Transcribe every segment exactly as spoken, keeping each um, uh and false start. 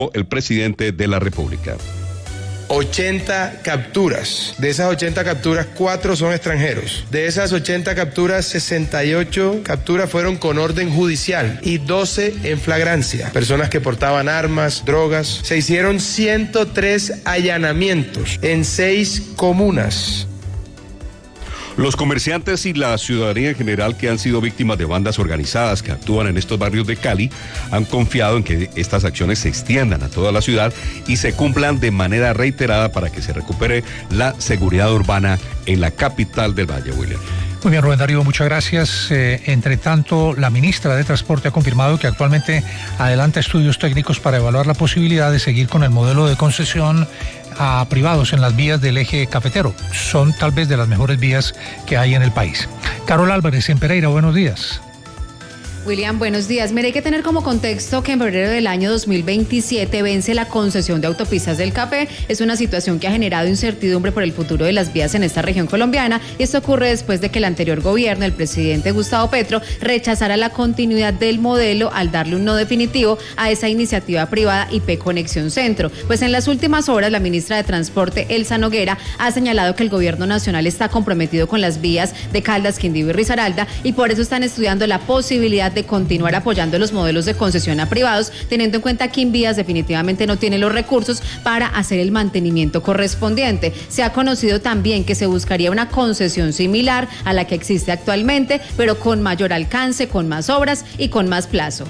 el presidente de la República. ochenta capturas. De esas ochenta capturas, cuatro son extranjeros. De esas ochenta capturas, sesenta y ocho capturas fueron con orden judicial y doce en flagrancia. Personas que portaban armas, drogas. Se hicieron ciento tres allanamientos en seis comunas. Los comerciantes y la ciudadanía en general que han sido víctimas de bandas organizadas que actúan en estos barrios de Cali han confiado en que estas acciones se extiendan a toda la ciudad y se cumplan de manera reiterada para que se recupere la seguridad urbana en la capital del Valle, William. Muy bien, Rubén Darío, muchas gracias. Eh, entre tanto, la ministra de Transporte ha confirmado que actualmente adelanta estudios técnicos para evaluar la posibilidad de seguir con el modelo de concesión a privados en las vías del eje cafetero. Son tal vez de las mejores vías que hay en el país. Carol Álvarez en Pereira, buenos días. William, buenos días. Mire, hay que tener como contexto que en febrero del año dos mil veintisiete vence la concesión de autopistas del Café. Es una situación que ha generado incertidumbre por el futuro de las vías en esta región colombiana. Esto ocurre después de que el anterior gobierno, el presidente Gustavo Petro, rechazara la continuidad del modelo al darle un no definitivo a esa iniciativa privada I P Conexión Centro. Pues en las últimas horas, la ministra de Transporte, Elsa Noguera, ha señalado que el gobierno nacional está comprometido con las vías de Caldas, Quindío y Risaralda y por eso están estudiando la posibilidad de continuar apoyando los modelos de concesión a privados, teniendo en cuenta que Invías definitivamente no tiene los recursos para hacer el mantenimiento correspondiente. Se ha conocido también que se buscaría una concesión similar a la que existe actualmente, pero con mayor alcance, con más obras y con más plazo.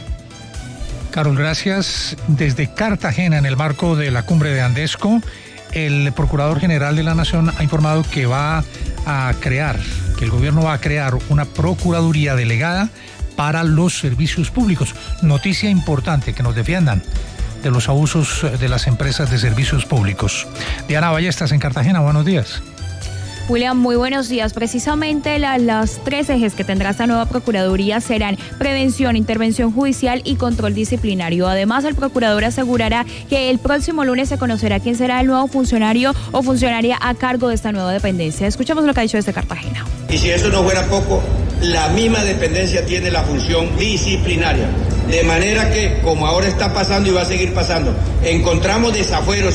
Carol, gracias. Desde Cartagena, en el marco de la cumbre de Andesco, el Procurador General de la Nación ha informado que va a crear, que el gobierno va a crear una Procuraduría delegada para los servicios públicos. Noticia importante, que nos defiendan de los abusos de las empresas de servicios públicos. Diana Ballestas en Cartagena, buenos días. William, muy buenos días. Precisamente la, las tres ejes que tendrá esta nueva Procuraduría serán prevención, intervención judicial y control disciplinario. Además, el procurador asegurará que el próximo lunes se conocerá quién será el nuevo funcionario o funcionaria a cargo de esta nueva dependencia. Escuchemos lo que ha dicho desde Cartagena. Y si eso no fuera poco, la misma dependencia tiene la función disciplinaria. De manera que, como ahora está pasando y va a seguir pasando, encontramos desafueros.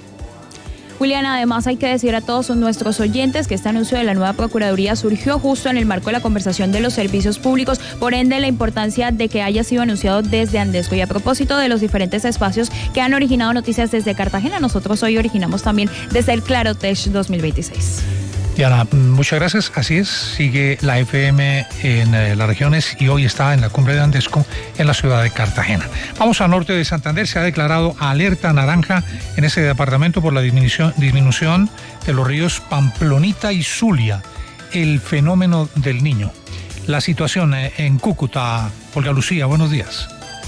Julián, además hay que decir a todos nuestros oyentes que este anuncio de la nueva Procuraduría surgió justo en el marco de la conversación de los servicios públicos, por ende la importancia de que haya sido anunciado desde Andesco. Y a propósito de los diferentes espacios que han originado noticias desde Cartagena, nosotros hoy originamos también desde el Clarotech dos mil veintiséis. Diana, muchas gracias. Así es, sigue la F M en eh, las regiones y hoy está en la cumbre de Andesco en la ciudad de Cartagena. Vamos al norte de Santander. Se ha declarado alerta naranja en ese departamento por la disminución, disminución de los ríos Pamplonita y Zulia, el fenómeno del niño. La situación eh, en Cúcuta. Olga Lucía, buenos días.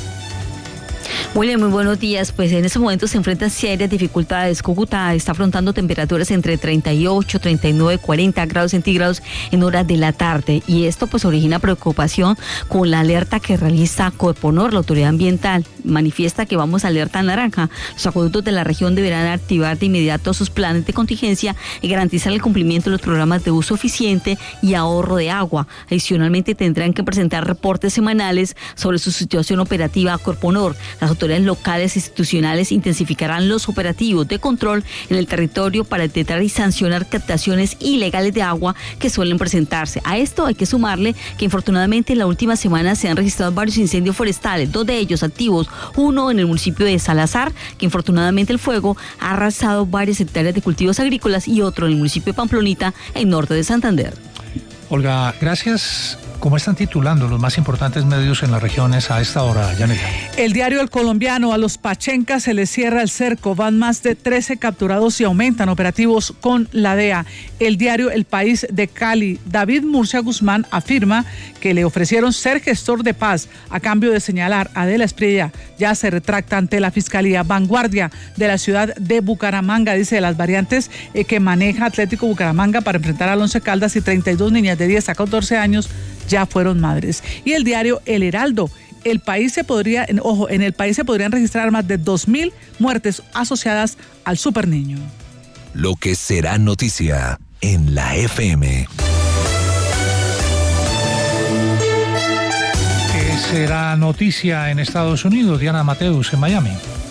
William, muy buenos días. Pues en estos momentos se enfrentan serias dificultades. Cúcuta está afrontando temperaturas entre treinta y ocho, treinta y nueve, cuarenta grados centígrados en horas de la tarde. Y esto pues origina preocupación con la alerta que realiza Coeponor, la autoridad ambiental. Manifiesta que vamos a alerta naranja. Los acueductos de la región deberán activar de inmediato sus planes de contingencia y garantizar el cumplimiento de los programas de uso eficiente y ahorro de agua. Adicionalmente tendrán que presentar reportes semanales sobre su situación operativa a Coeponor. Las autoridades locales e institucionales intensificarán los operativos de control en el territorio para detectar y sancionar captaciones ilegales de agua que suelen presentarse. A esto hay que sumarle que infortunadamente en la última semana se han registrado varios incendios forestales, dos de ellos activos, uno en el municipio de Salazar, que infortunadamente el fuego ha arrasado varias hectáreas de cultivos agrícolas, y otro en el municipio de Pamplonita, en norte de Santander. Olga, gracias. ¿Cómo están titulando los más importantes medios en las regiones a esta hora, Yanela? El diario El Colombiano: a los pachencas se les cierra el cerco, van más de trece capturados y aumentan operativos con la D E A. El diario El País de Cali: David Murcia Guzmán afirma que le ofrecieron ser gestor de paz a cambio de señalar a Adela Espriella. Ya se retracta ante la Fiscalía. Vanguardia de la ciudad de Bucaramanga dice: de las variantes eh, que maneja Atlético Bucaramanga para enfrentar al Once Caldas, y treinta y dos niñas de diez a catorce años ya fueron madres. Y el diario El Heraldo: el país se podría, en, ojo, en el país se podrían registrar más de dos mil muertes asociadas al superniño. Lo que será noticia en la F M. ¿Qué será noticia en Estados Unidos? Diana Mateus en Miami.